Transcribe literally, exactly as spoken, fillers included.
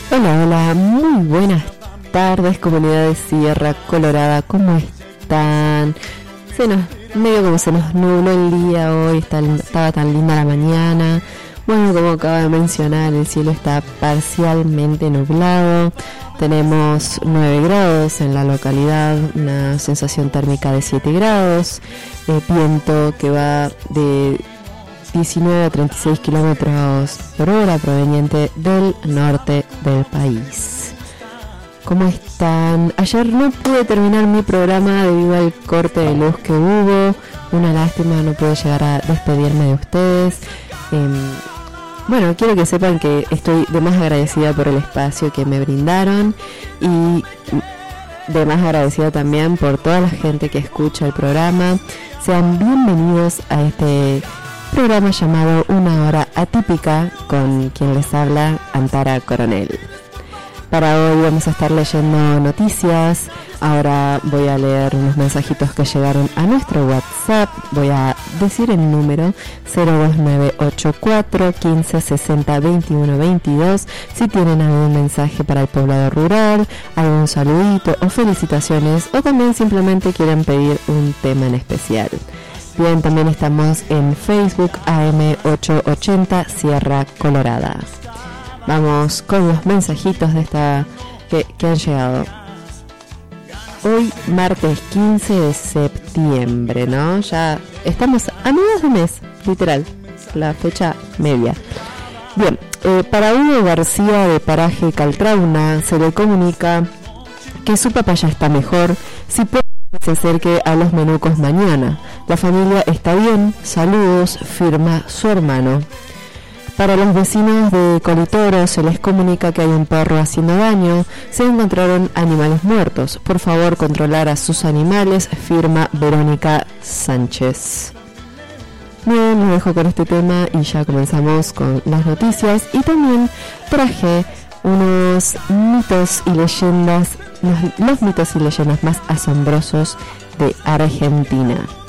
Hola, hola, muy buenas tardes, comunidad de Sierra Colorada, ¿cómo están? Se nos, medio como se nos nubló el día hoy, está, estaba tan linda la mañana. Bueno, como acaba de mencionar, el cielo está parcialmente nublado. Tenemos nueve grados en la localidad, una sensación térmica de siete grados, eh, viento que va de diecinueve a treinta y seis kilómetros por hora proveniente del norte del país. ¿Cómo están? Ayer no pude terminar mi programa debido al corte de luz que hubo. Una lástima, no pude llegar a despedirme de ustedes. Eh, bueno, quiero que sepan que estoy de más agradecida por el espacio que me brindaron y de más agradecida también por toda la gente que escucha el programa. Sean bienvenidos a este programa llamado Una Hora Atípica, con quien les habla Antara Coronel. Para hoy vamos a estar leyendo noticias. Ahora voy a leer unos mensajitos que llegaron a nuestro WhatsApp. Voy a decir el número cero dos nueve ocho cuatro uno cinco seis cero dos uno dos dos. Si tienen algún mensaje para el poblado rural, algún saludito o felicitaciones, o también simplemente quieren pedir un tema en especial. Bien, también estamos en Facebook A M ochocientos ochenta Sierra Colorada. Vamos con los mensajitos de esta que, que han llegado. Hoy, martes quince de septiembre, ¿no? Ya estamos a mediados de mes, literal, la fecha media. Bien, eh, para Hugo García de Paraje Caltrauna se le comunica que su papá ya está mejor, si puede se acerque a los menucos mañana. La familia está bien, saludos, firma su hermano. Para los vecinos de Colitoro se les comunica que hay un perro haciendo daño, se encontraron animales muertos. Por favor, controlar a sus animales, firma Verónica Sánchez. Bien, los dejo con este tema y ya comenzamos con las noticias. Y también traje unos mitos y leyendas, los, los mitos y leyendas más asombrosos de Argentina.